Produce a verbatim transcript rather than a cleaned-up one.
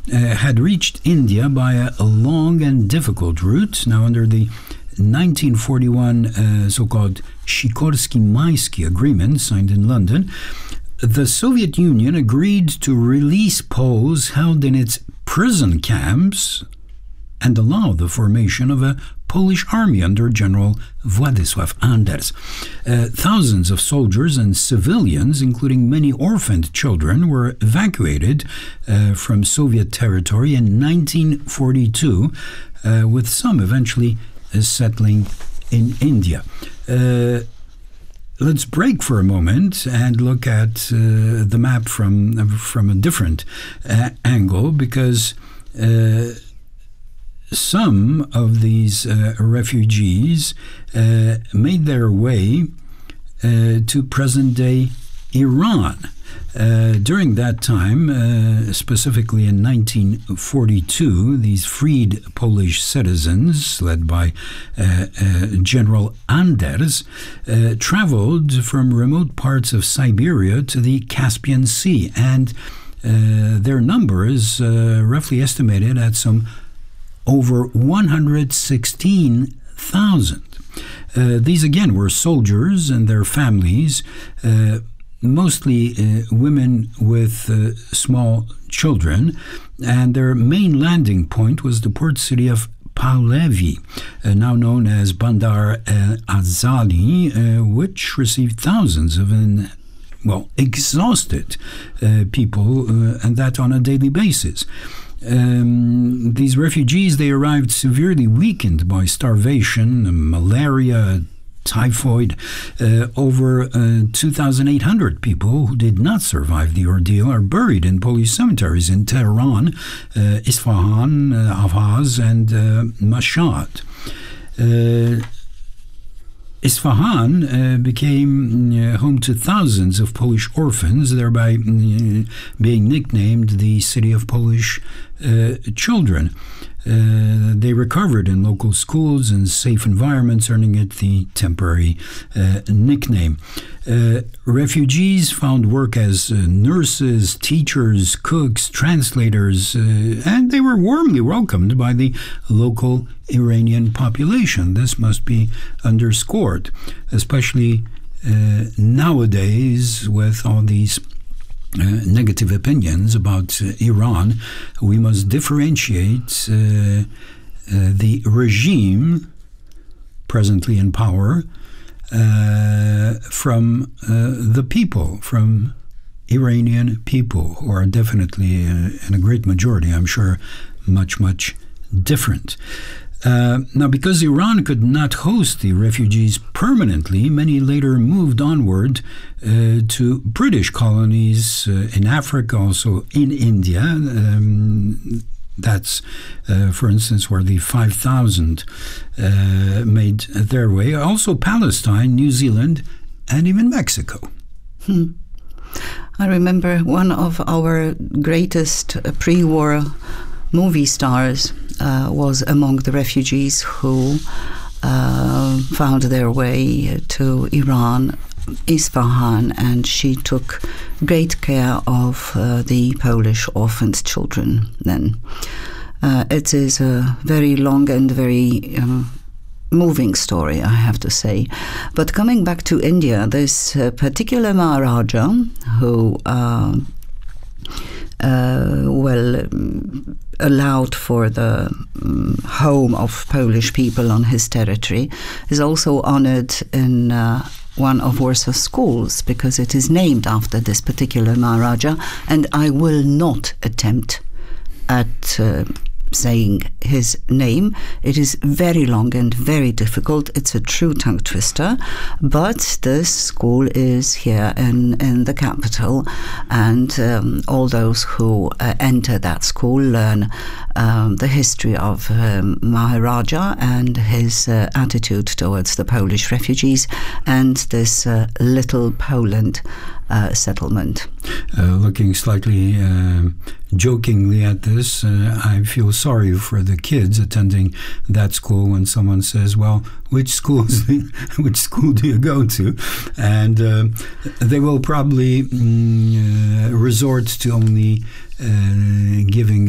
uh, had reached India by a, a long and difficult route. Now, under the nineteen forty-one uh, so-called Sikorsky-Maisky Agreement signed in London, the Soviet Union agreed to release Poles held in its prison camps and allow the formation of a Polish army under General Władysław Anders. Uh, thousands of soldiers and civilians, including many orphaned children, were evacuated uh, from Soviet territory in nineteen forty-two, uh, with some eventually uh, settling in India. Uh, Let's break for a moment and look at uh, the map from from a different uh, angle, because uh, some of these uh, refugees uh, made their way uh, to present-day Iran. Uh, during that time, uh, specifically in nineteen forty-two, these freed Polish citizens, led by uh, uh, General Anders, uh, traveled from remote parts of Siberia to the Caspian Sea, and uh, their number is uh, roughly estimated at some over one hundred sixteen thousand. Uh, these again were soldiers and their families, uh, mostly uh, women with uh, small children, and their main landing point was the port city of Pahlavi, uh, now known as Bandar al-Azali, uh, which received thousands of an, well, exhausted uh, people, uh, and that on a daily basis. Um, these refugees, they arrived severely weakened by starvation, malaria, typhoid. Uh, over uh, two thousand eight hundred people who did not survive the ordeal are buried in Polish cemeteries in Tehran, uh, Isfahan, uh, Ahvaz, and uh, Mashhad. Uh, Isfahan uh, became uh, home to thousands of Polish orphans, thereby uh, being nicknamed the City of Polish uh, Children. Uh, they recovered in local schools and safe environments, earning it the temporary uh, nickname. Uh, refugees found work as uh, nurses, teachers, cooks, translators, uh, and they were warmly welcomed by the local Iranian population. This must be underscored, especially uh, nowadays with all these Uh, negative opinions about uh, Iran. We must differentiate uh, uh, the regime presently in power uh, from uh, the people, from Iranian people, who are definitely, uh, in a great majority, I'm sure, much, much different. Uh, now, because Iran could not host the refugees permanently, many later moved onward uh, to British colonies uh, in Africa, also in India. Um, that's, uh, for instance, where the five thousand uh, made their way. Also Palestine, New Zealand, and even Mexico. Hmm. I remember one of our greatest pre-war movie stars uh, was among the refugees who uh, found their way to Iran, Isfahan, and she took great care of uh, the Polish orphaned children then. Uh, it is a very long and very um, moving story, I have to say. But coming back to India, this uh, particular Maharaja who uh, uh, well um, allowed for the um, home of Polish people on his territory is also honored in uh, one of Warsaw's schools, because it is named after this particular Maharaja, and I will not attempt at uh, saying his name. It is very long and very difficult. It's a true tongue twister, but this school is here in, in the capital, and um, all those who uh, enter that school learn um, the history of um, Maharaja and his uh, attitude towards the Polish refugees and this uh, little Poland Uh, settlement. Uh, looking slightly uh, jokingly at this, uh, I feel sorry for the kids attending that school when someone says, well, which schools, which school do you go to? And uh, they will probably mm, uh, resort to only uh, giving